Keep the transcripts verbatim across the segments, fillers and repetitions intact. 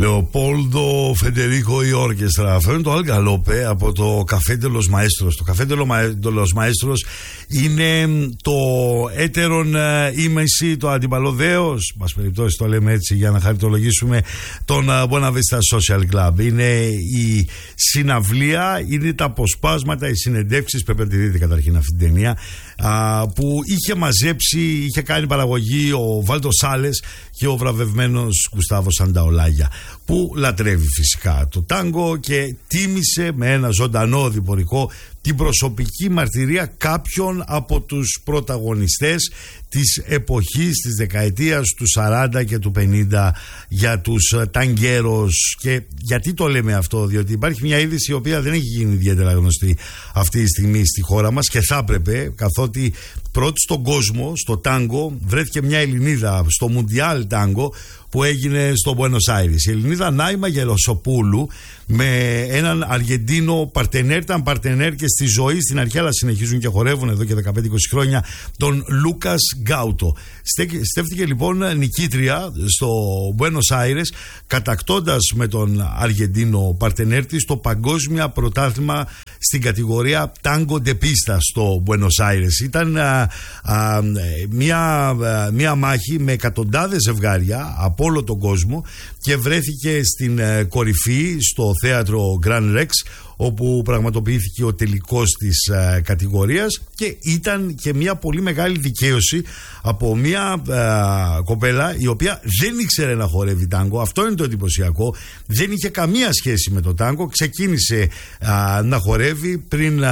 Λεοπόλδο Φεντερίκο η όρκεστρα. Αυτό είναι το Αλγκαλόπε από το Καφέ ντε λος Μαέστρος. Το Καφέ ντε λος Μαέστρος είναι το έτερον ήμεση, το αντιπαλωδέος, μας περιπτώσει το λέμε έτσι για να χαριτολογήσουμε τον Buena Vista Social Club. Είναι η συναυλία, είναι τα αποσπάσματα, οι συνεντεύξεις, πρέπει να τη δείτε καταρχήν αυτή την ταινία, που είχε μαζέψει, είχε κάνει παραγωγή ο Βάλτο Σάλες και ο βραβευμένος Γκουστάβο Σανταολάγια, που λατρεύει φυσικά το τάγκο και τίμησε με ένα ζωντανό διπορικό την προσωπική μαρτυρία κάποιων από τους πρωταγωνιστές της εποχής, της δεκαετίας του σαράντα και του πενήντα για τους ταγκέρος. Και γιατί το λέμε αυτό? Διότι υπάρχει μια είδηση η οποία δεν έχει γίνει ιδιαίτερα γνωστή αυτή τη στιγμή στη χώρα μας και θα έπρεπε, καθότι πρώτη στον κόσμο στο τάγκο βρέθηκε μια Ελληνίδα στο Μουντιάλ Τάγκο που έγινε στο Buenos Aires. Η Ελληνίδα Νάιμα Γελοσοπούλου με έναν Αργεντίνο παρτενέρ, ήταν παρτενέρ και στη ζωή στην αρχή, αλλά συνεχίζουν και χορεύουν εδώ και δεκαπέντε είκοσι χρόνια, τον Λούκας Γκάουτο. Στέφτηκε λοιπόν νικήτρια στο Buenos Aires, κατακτώντας με τον Αργεντίνο παρτενέρ της το παγκόσμιο πρωτάθλημα στην κατηγορία Tango de Pista στο Buenos Aires. Ήταν α, α, μια, α, μια μάχη με εκατοντάδες ζευγάρια από όλο τον κόσμο και βρέθηκε στην ε, κορυφή στο θέατρο Grand Rex, όπου πραγματοποιήθηκε ο τελικός της ε, κατηγορίας, και ήταν και μια πολύ μεγάλη δικαίωση από μια ε, κοπέλα η οποία δεν ήξερε να χορεύει τάγκο. Αυτό είναι το εντυπωσιακό. Δεν είχε καμία σχέση με το τάγκο. Ξεκίνησε ε, να χορεύει πριν ε,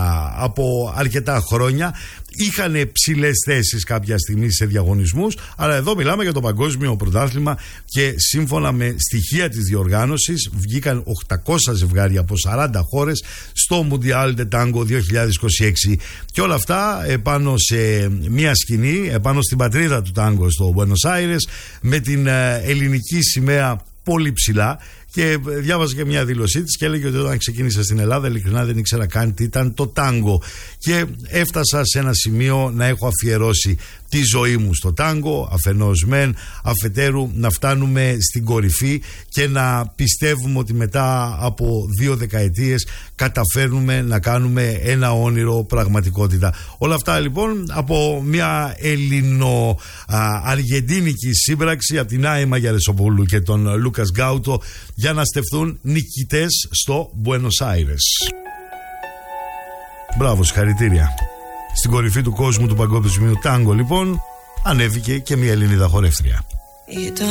από αρκετά χρόνια. Είχαν ψηλές θέσεις κάποια στιγμή σε διαγωνισμούς, αλλά εδώ μιλάμε για το παγκόσμιο πρωτάθλημα και σύμφωνα με στοιχεία της διοργάνωσης βγήκαν οκτακόσια ζευγάρια από σαράντα χώρες στο Mundial de Tango δύο χιλιάδες είκοσι έξι, και όλα αυτά επάνω σε μια σκηνή, επάνω στην πατρίδα του τάγκο στο Buenos Aires, με την ελληνική σημαία πολύ ψηλά. Και διάβαζα και μια δήλωσή της και έλεγε ότι όταν ξεκίνησα στην Ελλάδα ειλικρινά δεν ήξερα καν τι ήταν το τάγκο, και έφτασα σε ένα σημείο να έχω αφιερώσει τη ζωή μου στο τάγκο, αφενός μεν, αφετέρου να φτάνουμε στην κορυφή και να πιστεύουμε ότι μετά από δύο δεκαετίες καταφέρνουμε να κάνουμε ένα όνειρο πραγματικότητα. Όλα αυτά λοιπόν από μια ελληνο-αργεντίνικη σύμπραξη από την Άιμα Γελοσοπούλου και τον Λούκας Γκάουτο, για να στεφθούν νικητές στο Buenos Aires. Μπράβο, συγχαρητήρια. Στην κορυφή του κόσμου του παγκόσμιου τάγκο λοιπόν ανέβηκε και μια Ελληνίδα χορεύτρια.